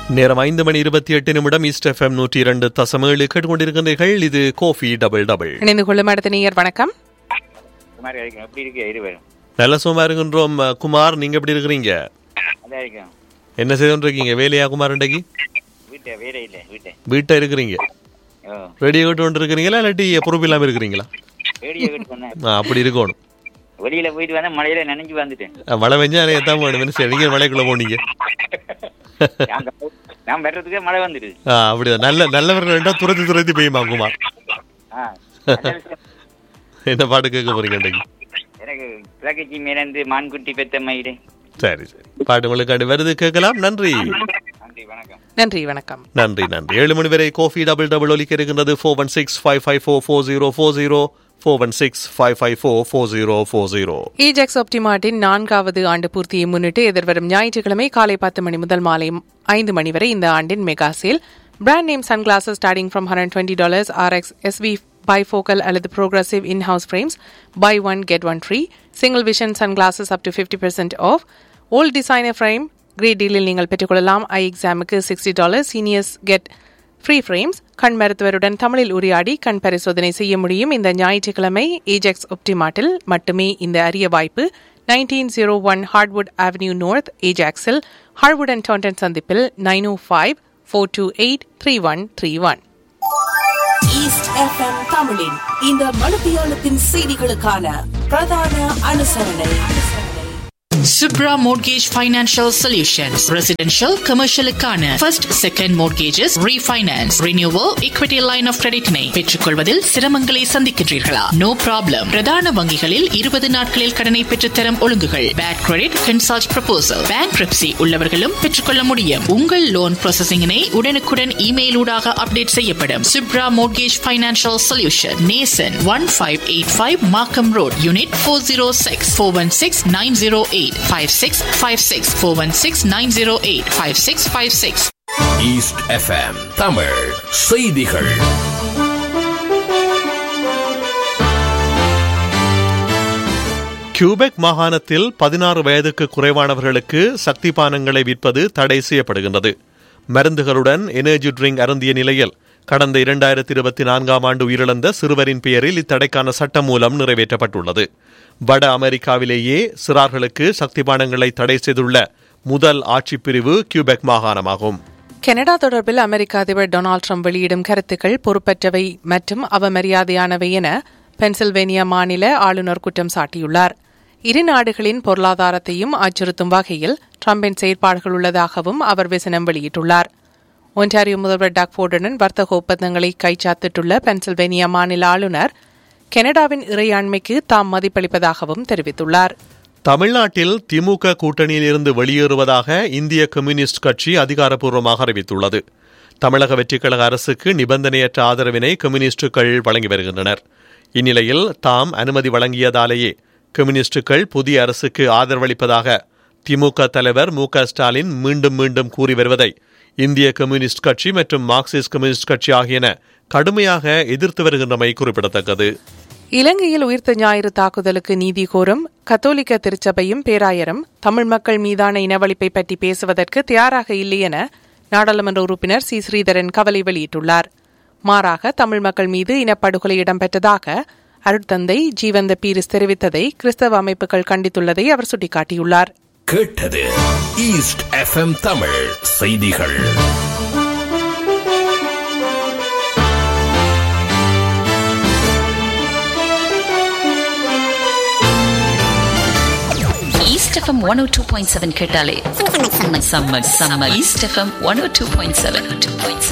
நேரம் 5:28 east FM 102.7 கேட்டுக்கொண்டிருக்கிறீர்கள். இது கோஃபி டபுள் டபுள். இணைந்து கொள்ளும் அடுத்த நேயர் வணக்கம். நல்ல சும்மா இருக்கின்றோம். குமார், நீங்க எப்படி இருக்கிறீங்க? என்ன செய்து இருக்கீங்க? வேலையா குமார்? இன்றைக்கு வீட்டை இருக்கிறீங்க? ரெடியா கேட்டு கொண்டு இருக்கிறீங்களா இல்லாட்டி பொறுப்பு இல்லாம இருக்கிறீங்களா? அப்படி இருக்கணும். வெளியில போயிட்டு வந்தா மழையில நனைஞ்சு வந்துட்டேன். மழை பெஞ்சா எத்தான் வேணும். சரி, நீங்க மழைக்குள்ள போனீங்க. நான் வர்றதுக்கே மழை வந்துடுது. அப்படிதான். நல்லவர்கள் துரத்தி பெய்யுமா குமார்? என்ன பாட்டு கேட்க போறீங்க இன்றைக்கு? எனக்கு பிரகச்சி மேலந்து மான்குட்டி பெத்த மயிலே. சரி சரி, பாட்டு உங்களுக்கு வருது, கேட்கலாம். நன்றி. நன்றி, வணக்கம். நன்றி நன்றி. 7 மணி வரை கோஃபி டபுள் டபுள் ஒலிக்க இருக்கின்றது. 416-554-4040 416-554-4040. EJAX Optimartin 4வது ஆண்டு பூர்த்தியை முன்னிட்டு எதிர்வரும் ஞாயிற்றுக்கிழமை காலை 10 மணி முதல் மாலை 5 மணி வரை இந்த ஆண்டின் mega sale. Brand name sunglasses starting from $120, RX SV bifocal அல்லது progressive in-house frames, buy one get one free. Single vision sunglasses up to 50% off. Old designer frame great டீலில் நீங்கள் பெற்றுக்கொள்ளலாம். ஐ எக்ஸாமுக்கு $60, சீனியர்ஸ் கெட் ஃப்ரீ ஃப்ரேம்ஸ். கண் மருத்துவருடன் தமிழில் உரையாடி கண் பரிசோதனை செய்ய முடியும். இந்த ஞாயிற்றுக்கிழமை EJAX Optimartil மட்டுமே இந்த அரிய வாய்ப்பு. 1901 hardwood avenue north, EJAXில் hardwood and Tandon சந்திப்பில் 905-428-3131. ஈஸ்ட் FM தமிழின் இந்த மணித்தியாலத்தின் செய்திகளுக்கான பிரதான அனுசரணை Subra Mortgage Financial Solutions. Residential, commercial-க்கான first, second mortgages, refinance, renewal, equity line of credit-னை பெற்றுக்கொள்வதில் சிரமங்களை சந்திக்கின்றீர்களா? No problem. பிரதான வங்கிகளில் 20 நாட்களில் கடனை பெற்றுத்தரும் ஒழுங்குகள். Bad credit, consult proposal. Bankruptcy உள்ளவர்களும் பெற்றுக்கொள்ள முடியும். உங்கள் loan processing-னை உடனுக்குடன் இமெயில் ஊடாக அப்டேட் செய்யப்படும். Subra Mortgage Financial Solution. Nason 1585 Markham Road, Unit 406 416-908 5656 416-908-5656. East FM Tamil செய்திகள். கியூபெக் மாகாணத்தில் 16 வயதுக்கு குறைவானவர்களுக்கு சக்தி பானங்களை விற்பது தடை செய்யப்படுகின்றது. மருந்துகளுடன் எனர்ஜி ட்ரிங்க் அருந்திய நிலையில் கடந்த 2024 ஆண்டு உயிரிழந்த சிறுவரின் பெயரில் இத்தடைக்கான சட்டமூலம் நிறைவேற்றப்பட்டுள்ளது. வட அமெரிக்காவிலேயே சிறார்களுக்கு சக்தி பானங்களை தடை செய்துள்ள முதல் ஆட்சி பிரிவு கியூபெக் மாகாணமாகும். கனடா தொடர்பில் அமெரிக்க அதிபர் டொனால்ட் ட்ரம்ப் வெளியிடும் கருத்துக்கள் பொறுப்பற்றவை மற்றும் அவமரியாதையானவை என பென்சில்வேனியா மாநில ஆளுநர் குற்றம் சாட்டியுள்ளார். இரு நாடுகளின் பொருளாதாரத்தையும் அச்சுறுத்தும் வகையில் ட்ரம்பின் செயற்பாடுகள் உள்ளதாகவும் அவர் விசனம் வெளியிட்டுள்ளார். ஒன்டாரியோ முதல்வர் டாக் ஃபோர்டுடன் வர்த்தக ஒப்பந்தங்களை கைச்சாத்திட்டுள்ள பென்சில்வேனியா மாநில ஆளுநர் கனடாவின் இறையாண்மைக்கு தாம் மதிப்பளிப்பதாகவும் தெரிவித்துள்ளார். தமிழ்நாட்டில் திமுக கூட்டணியில் இருந்து வெளியேறுவதாக இந்திய கம்யூனிஸ்ட் கட்சி அதிகாரப்பூர்வமாக அறிவித்துள்ளது. தமிழக வெற்றிக்கழக அரசுக்கு நிபந்தனையற்ற ஆதரவினை கம்யூனிஸ்டுகள் வழங்கி வருகின்றனர். இந்நிலையில் தாம் அனுமதி வழங்கியதாலேயே கம்யூனிஸ்டுகள் புதிய அரசுக்கு ஆதரவளிப்பதாக திமுக தலைவர் மு க ஸ்டாலின் மீண்டும் மீண்டும் கூறி வருவதை இந்திய கம்யூனிஸ்ட் கட்சி மற்றும் மார்க்சிஸ்ட் கம்யூனிஸ்ட் கட்சி ஆகியன கடுமையாக எதிர்த்து வருகின்றமை குறிப்பிடத்தக்கது. இலங்கையில் உயிர்த்த ஞாயிறு தாக்குதலுக்கு நீதி கோரும் கத்தோலிக்க திருச்சபையும் பேராயரும் தமிழ் மக்கள் மீதான இனவழிப்பை பற்றி பேசுவதற்கு தயாராக இல்லை என நாடாளுமன்ற உறுப்பினர் சி ஸ்ரீதரன் கவலை வெளியிட்டுள்ளார். மாறாக தமிழ் மக்கள் மீது இனப்படுகொலை இடம்பெற்றதாக அருட்தந்தை ஜீவந்த பீரிஸ் தெரிவித்ததை கிறிஸ்தவ அமைப்புகள் கண்டித்துள்ளதை அவர் சுட்டிக்காட்டியுள்ளார். கேட்டது ஈஸ்ட் FM தமிழ் செய்திகள். East FM 102.7 கேட்டாலே சம்மர். East FM 102.7.